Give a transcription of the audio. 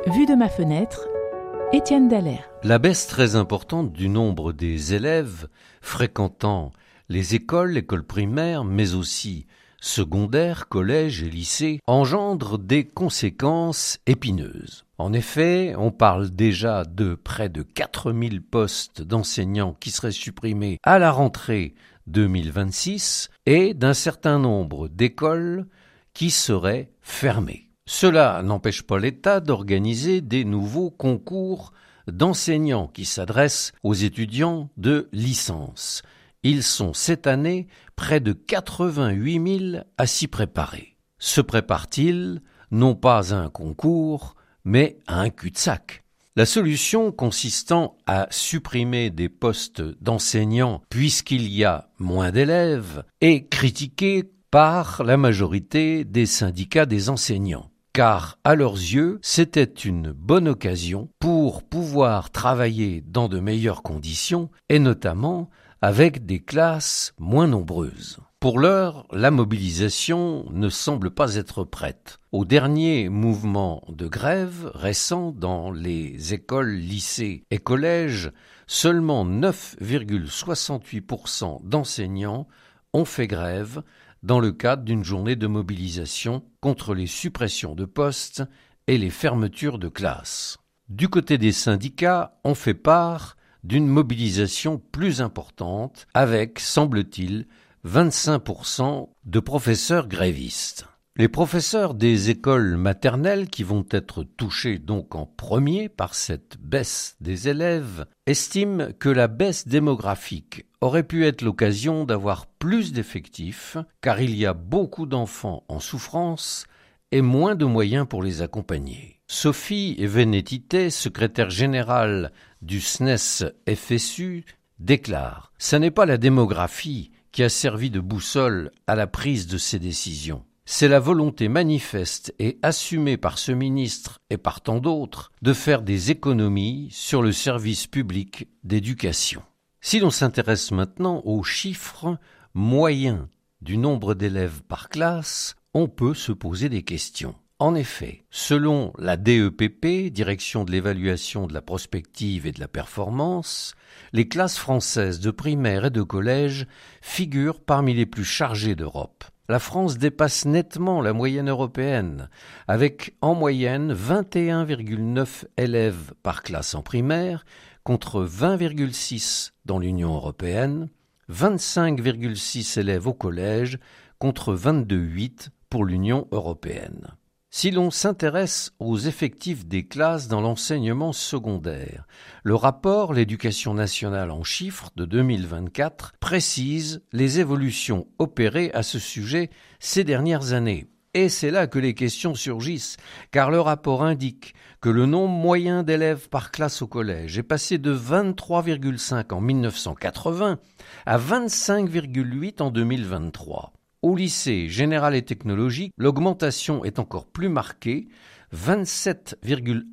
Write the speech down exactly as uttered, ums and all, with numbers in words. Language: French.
Vue de ma fenêtre, Étienne Dallaire. La baisse très importante du nombre des élèves fréquentant les écoles, écoles primaires, mais aussi secondaires, collèges et lycées, engendre des conséquences épineuses. En effet, on parle déjà de près de quatre mille postes d'enseignants qui seraient supprimés à la rentrée deux mille vingt-six et d'un certain nombre d'écoles qui seraient fermées. Cela n'empêche pas l'État d'organiser des nouveaux concours d'enseignants qui s'adressent aux étudiants de licence. Ils sont cette année près de quatre-vingt-huit mille à s'y préparer. Se préparent-ils non pas à un concours, mais à un cul-de-sac? La solution consistant à supprimer des postes d'enseignants puisqu'il y a moins d'élèves est critiquée par la majorité des syndicats des enseignants. Car à leurs yeux, c'était une bonne occasion pour pouvoir travailler dans de meilleures conditions et notamment avec des classes moins nombreuses. Pour l'heure, la mobilisation ne semble pas être prête. Au dernier mouvement de grève récent dans les écoles, lycées et collèges, seulement neuf virgule soixante-huit pour cent d'enseignants ont fait grève dans le cadre d'une journée de mobilisation contre les suppressions de postes et les fermetures de classes. Du côté des syndicats, on fait part d'une mobilisation plus importante avec, semble-t-il, vingt-cinq pour cent de professeurs grévistes. Les professeurs des écoles maternelles qui vont être touchés donc en premier par cette baisse des élèves estiment que la baisse démographique aurait pu être l'occasion d'avoir plus d'effectifs car il y a beaucoup d'enfants en souffrance et moins de moyens pour les accompagner. Sophie Vénétité, secrétaire générale du S N E S F S U, déclare « Ce n'est pas la démographie qui a servi de boussole à la prise de ces décisions. C'est la volonté manifeste et assumée par ce ministre et par tant d'autres de faire des économies sur le service public d'éducation. » Si l'on s'intéresse maintenant aux chiffres moyens du nombre d'élèves par classe, on peut se poser des questions. En effet, selon la D E P P, Direction de l'évaluation de la prospective et de la performance, les classes françaises de primaire et de collège figurent parmi les plus chargées d'Europe. La France dépasse nettement la moyenne européenne, avec en moyenne vingt et un virgule neuf élèves par classe en primaire, contre vingt virgule six dans l'Union européenne, vingt-cinq virgule six élèves au collège, contre vingt-deux virgule huit pour l'Union européenne. Si l'on s'intéresse aux effectifs des classes dans l'enseignement secondaire, le rapport L'Éducation nationale en chiffres de deux mille vingt-quatre précise les évolutions opérées à ce sujet ces dernières années. Et c'est là que les questions surgissent, car le rapport indique que le nombre moyen d'élèves par classe au collège est passé de vingt-trois virgule cinq en mille neuf cent quatre-vingts à vingt-cinq virgule huit en deux mille vingt-trois. Au lycée général et technologique, l'augmentation est encore plus marquée, vingt-sept virgule